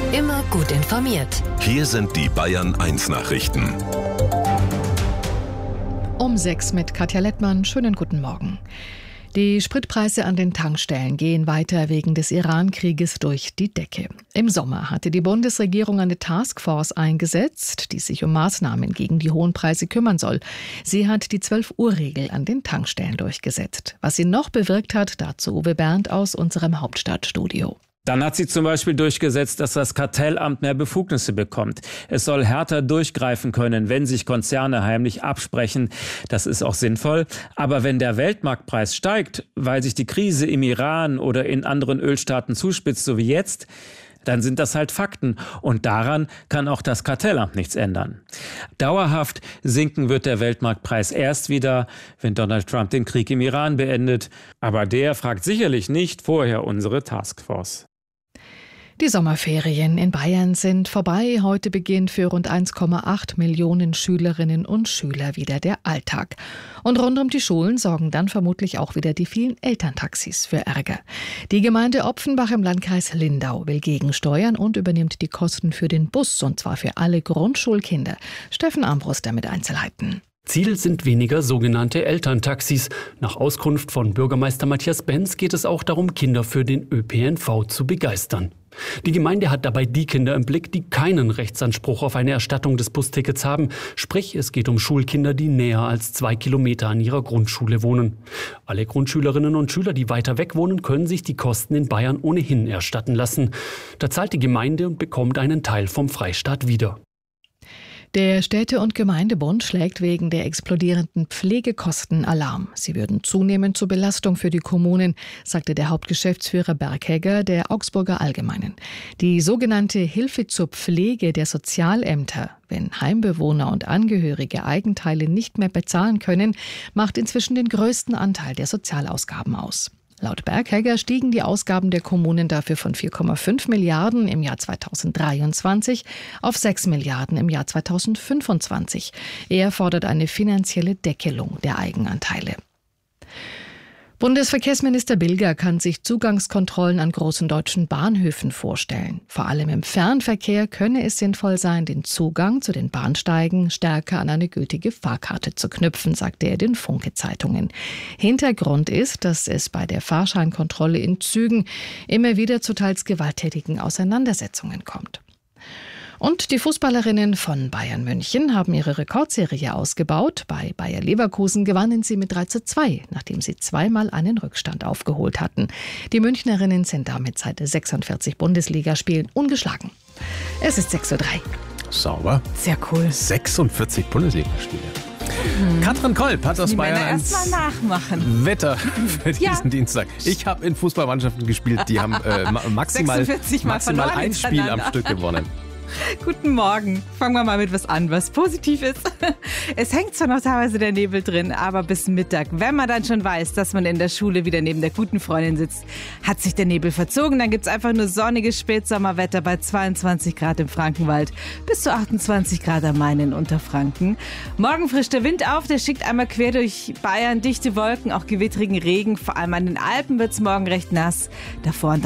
Immer gut informiert. Hier sind die Bayern 1 Nachrichten. Um 6 mit Katja Lettmann. Schönen guten Morgen. Die Spritpreise an den Tankstellen gehen weiter wegen des Iran-Krieges durch die Decke. Im Sommer hatte die Bundesregierung eine Taskforce eingesetzt, die sich um Maßnahmen gegen die hohen Preise kümmern soll. Sie hat die 12-Uhr-Regel an den Tankstellen durchgesetzt. Was sie noch bewirkt hat, dazu Uwe Bernd aus unserem Hauptstadtstudio. Dann hat sie zum Beispiel durchgesetzt, dass das Kartellamt mehr Befugnisse bekommt. Es soll härter durchgreifen können, wenn sich Konzerne heimlich absprechen. Das ist auch sinnvoll. Aber wenn der Weltmarktpreis steigt, weil sich die Krise im Iran oder in anderen Ölstaaten zuspitzt, so wie jetzt, dann sind das halt Fakten. Und daran kann auch das Kartellamt nichts ändern. Dauerhaft sinken wird der Weltmarktpreis erst wieder, wenn Donald Trump den Krieg im Iran beendet. Aber der fragt sicherlich nicht vorher unsere Taskforce. Die Sommerferien in Bayern sind vorbei. Heute beginnt für rund 1,8 Millionen Schülerinnen und Schüler wieder der Alltag. Und rund um die Schulen sorgen dann vermutlich auch wieder die vielen Elterntaxis für Ärger. Die Gemeinde Opfenbach im Landkreis Lindau will gegensteuern und übernimmt die Kosten für den Bus, und zwar für alle Grundschulkinder. Steffen Armbruster mit Einzelheiten. Ziel sind weniger sogenannte Elterntaxis. Nach Auskunft von Bürgermeister Matthias Benz geht es auch darum, Kinder für den ÖPNV zu begeistern. Die Gemeinde hat dabei die Kinder im Blick, die keinen Rechtsanspruch auf eine Erstattung des Bustickets haben. Sprich, es geht um Schulkinder, die näher als 2 Kilometer an ihrer Grundschule wohnen. Alle Grundschülerinnen und Schüler, die weiter weg wohnen, können sich die Kosten in Bayern ohnehin erstatten lassen. Da zahlt die Gemeinde und bekommt einen Teil vom Freistaat wieder. Der Städte- und Gemeindebund schlägt wegen der explodierenden Pflegekosten Alarm. Sie würden zunehmend zur Belastung für die Kommunen, sagte der Hauptgeschäftsführer Berghegger der Augsburger Allgemeinen. Die sogenannte Hilfe zur Pflege der Sozialämter, wenn Heimbewohner und Angehörige Eigenteile nicht mehr bezahlen können, macht inzwischen den größten Anteil der Sozialausgaben aus. Laut Berghegger stiegen die Ausgaben der Kommunen dafür von 4,5 Milliarden im Jahr 2023 auf 6 Milliarden im Jahr 2025. Er fordert eine finanzielle Deckelung der Eigenanteile. Bundesverkehrsminister Bilger kann sich Zugangskontrollen an großen deutschen Bahnhöfen vorstellen. Vor allem im Fernverkehr könne es sinnvoll sein, den Zugang zu den Bahnsteigen stärker an eine gültige Fahrkarte zu knüpfen, sagte er den Funke-Zeitungen. Hintergrund ist, dass es bei der Fahrscheinkontrolle in Zügen immer wieder zu teils gewalttätigen Auseinandersetzungen kommt. Und die Fußballerinnen von Bayern München haben ihre Rekordserie ausgebaut. Bei Bayer Leverkusen gewannen sie mit 3:2, nachdem sie zweimal einen Rückstand aufgeholt hatten. Die Münchnerinnen sind damit seit 46 Bundesligaspielen ungeschlagen. Es ist 6:03 Uhr. Sauber. Sehr cool. 46 Bundesligaspiele. Katrin Kolb hat aus Bayern erst mal nachmachen. Wetter für diesen Dienstag. Ich habe in Fußballmannschaften gespielt, die haben maximal 46 Mal ein Spiel am Stück gewonnen. Guten Morgen. Fangen wir mal mit was an, was positiv ist. Es hängt zwar noch teilweise der Nebel drin, aber bis Mittag, wenn man dann schon weiß, dass man in der Schule wieder neben der guten Freundin sitzt, hat sich der Nebel verzogen. Dann gibt's einfach nur sonniges Spätsommerwetter bei 22 Grad im Frankenwald bis zu 28 Grad am Main in Unterfranken. Morgen frischt der Wind auf, der schickt einmal quer durch Bayern dichte Wolken, auch gewittrigen Regen. Vor allem an den Alpen wird's morgen recht nass. Davor und